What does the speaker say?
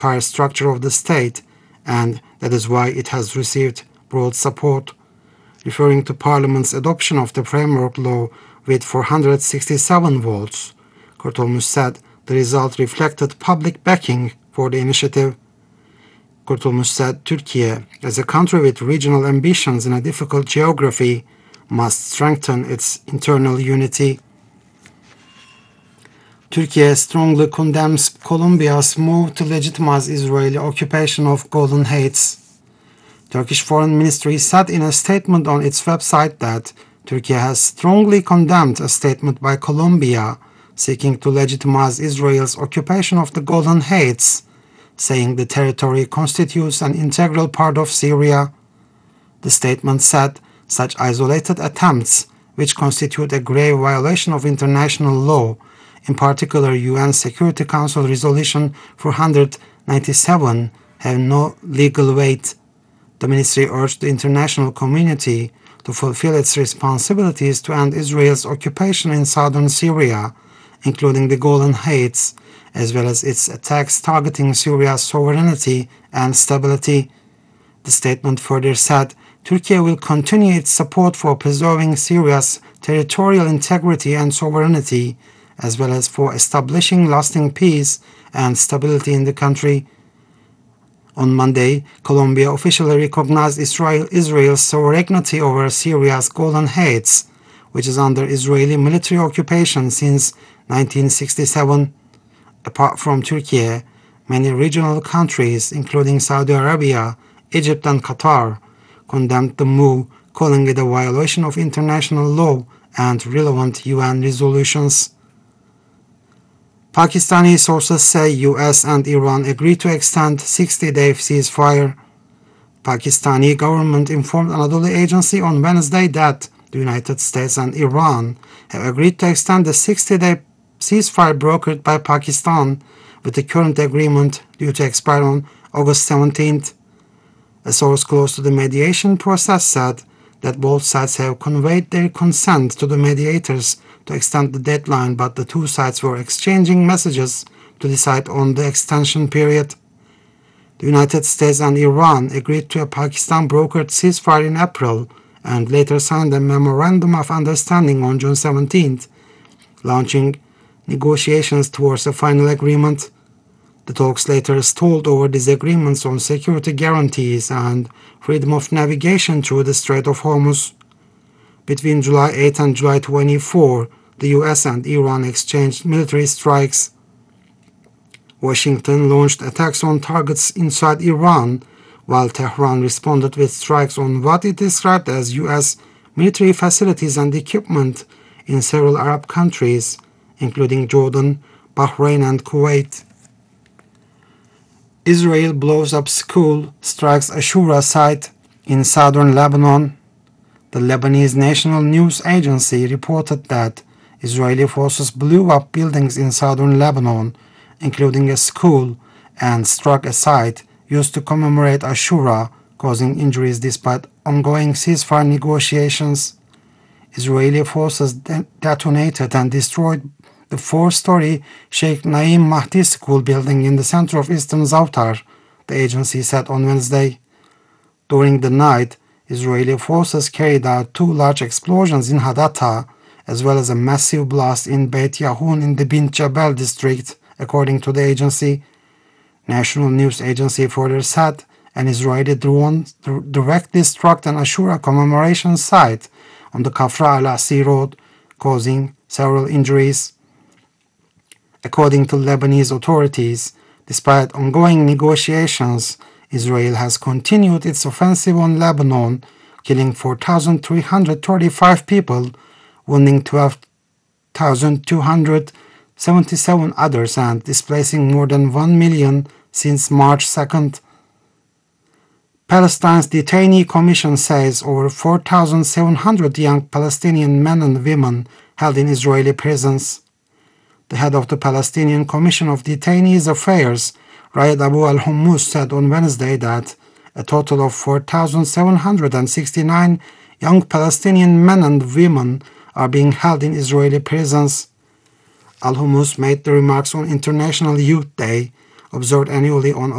power structure of the state, and that is why it has received broad support. Referring to Parliament's adoption of the framework law with 467 votes, Kurtulmuş said the result reflected public backing for the initiative. Kurtulmuş said Turkey, as a country with regional ambitions in a difficult geography, must strengthen its internal unity. Turkey strongly condemns Colombia's move to legitimize Israeli occupation of Golan Heights. Turkish Foreign Ministry said in a statement on its website that Turkey has strongly condemned a statement by Colombia seeking to legitimize Israel's occupation of the Golan Heights, saying the territory constitutes an integral part of Syria. The statement said such isolated attempts, which constitute a grave violation of international law, in particular UN Security Council Resolution 497, have no legal weight. The ministry urged the international community to fulfill its responsibilities to end Israel's occupation in southern Syria, including the Golan Heights, as well as its attacks targeting Syria's sovereignty and stability. The statement further said Turkey will continue its support for preserving Syria's territorial integrity and sovereignty, as well as for establishing lasting peace and stability in the country. On Monday, Colombia officially recognized Israel's sovereignty over Syria's Golan Heights, which is under Israeli military occupation since 1967. Apart from Turkey, many regional countries, including Saudi Arabia, Egypt and Qatar, condemned the move, calling it a violation of international law and relevant UN resolutions. Pakistani sources say US and Iran agreed to extend 60-day ceasefire. Pakistani government informed Anadolu Agency on Wednesday that the United States and Iran have agreed to extend the 60-day ceasefire brokered by Pakistan, with the current agreement due to expire on August 17th. A source close to the mediation process said that both sides have conveyed their consent to the mediators to extend the deadline, but the two sides were exchanging messages to decide on the extension period. The United States and Iran agreed to a Pakistan-brokered ceasefire in April and later signed a Memorandum of Understanding on June 17th, launching negotiations towards a final agreement. The talks later stalled over disagreements on security guarantees and freedom of navigation through the Strait of Hormuz. Between July 8 and July 24, the US and Iran exchanged military strikes. Washington launched attacks on targets inside Iran, while Tehran responded with strikes on what it described as US military facilities and equipment in several Arab countries, including Jordan, Bahrain and Kuwait. Israel blows up school, strikes Ashura site in southern Lebanon. The Lebanese National News Agency reported that Israeli forces blew up buildings in southern Lebanon, including a school, and struck a site used to commemorate Ashura, causing injuries despite ongoing ceasefire negotiations. Israeli forces detonated and destroyed the four-story Sheikh Naim Mahdi school building in the center of eastern Zautar, the agency said on Wednesday. During the night, Israeli forces carried out two large explosions in Hadatta, as well as a massive blast in Beit Yahun in the Bint Jabal district, according to the agency. National News Agency further said an Israeli drone directly struck an Ashura commemoration site on the Kafra al-Asi road, causing several injuries. According to Lebanese authorities, despite ongoing negotiations, Israel has continued its offensive on Lebanon, killing 4,335 people, wounding 12,277 others, and displacing more than 1 million since March 2nd. Palestine's Detainee Commission says over 4,700 young Palestinian men and women held in Israeli prisons. The head of the Palestinian Commission of Detainees Affairs, Raed Abu al-Hummus, said on Wednesday that a total of 4,769 young Palestinian men and women are being held in Israeli prisons. Al-Hummus made the remarks on International Youth Day, observed annually on